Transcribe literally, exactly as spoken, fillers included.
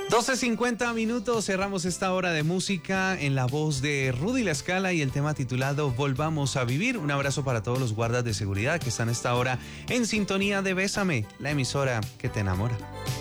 doce cincuenta minutos, cerramos esta hora de música en la voz de Rudy La Scala y el tema titulado Volvamos a Vivir. Un abrazo para todos los guardas de seguridad que están a esta hora en sintonía de Bésame, la emisora que te enamora.